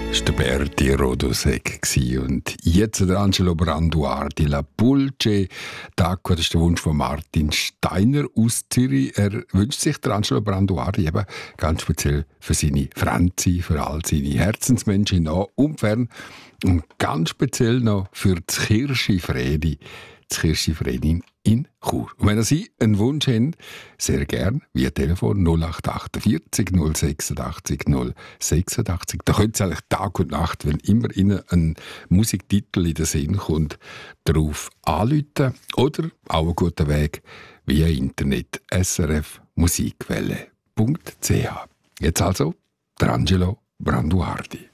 Das war der Berti Rodosek. Und jetzt der Angelo Branduardi, La Pulce d'Acqua, das ist der Wunsch von Martin Steiner aus Zürich. Er wünscht sich, der Angelo Branduardi, eben ganz speziell für seine Franzi, für all seine Herzensmenschen nah und fern. Und ganz speziell noch für das Hirschi Fredi. Das Hirschi Fredi in Chur. Und wenn Sie einen Wunsch haben, sehr gern via Telefon 0848 086 086. Da können Sie eigentlich Tag und Nacht, wenn immer Ihnen ein Musiktitel in den Sinn kommt, darauf anrufen. Oder auch ein guter Weg via Internet srfmusikwelle.ch. Jetzt also der Angelo Branduardi.